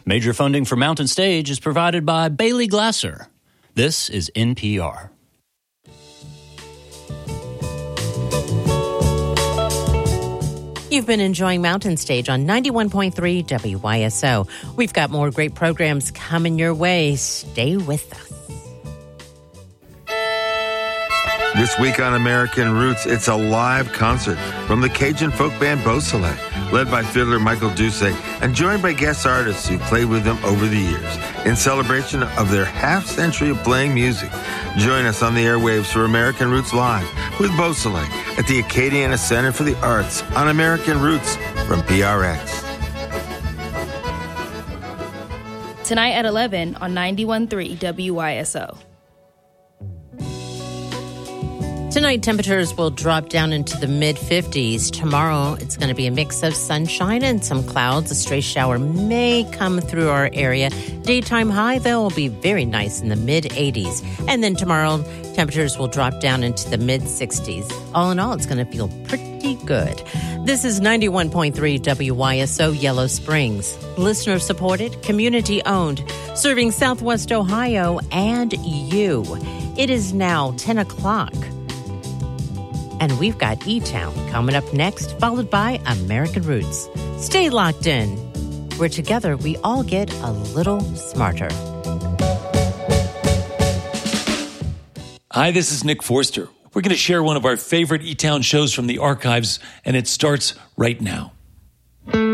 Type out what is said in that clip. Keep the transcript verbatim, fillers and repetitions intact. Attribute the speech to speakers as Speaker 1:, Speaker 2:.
Speaker 1: Major funding for Mountain Stage is provided by Bailey Glasser. This is N P R.
Speaker 2: You've been enjoying Mountain Stage on ninety-one point three W Y S O. We've got more great programs coming your way. Stay with us.
Speaker 3: This week on American Roots, it's a live concert from the Cajun folk band Beausoleil, led by fiddler Michael Doucet, and joined by guest artists who played with them over the years in celebration of their half-century of playing music. Join us on the airwaves for American Roots Live with Beausoleil at the Acadiana Center for the Arts on American Roots from P R X.
Speaker 4: Tonight at eleven on ninety-one point three W Y S O.
Speaker 2: Tonight, temperatures will drop down into the mid-fifties. Tomorrow, it's going to be a mix of sunshine and some clouds. A stray shower may come through our area. Daytime high, though, will be very nice in the mid-eighties. And then tomorrow, temperatures will drop down into the mid-sixties. All in all, it's going to feel pretty good. This is ninety-one point three W Y S O Yellow Springs. Listener-supported, community-owned, serving Southwest Ohio and you. It is now ten o'clock. And we've got E-Town coming up next, followed by American Roots. Stay locked in, where together we all get a little smarter.
Speaker 5: Hi, this is Nick Forster. We're going to share one of our favorite E-Town shows from the archives, and it starts right now.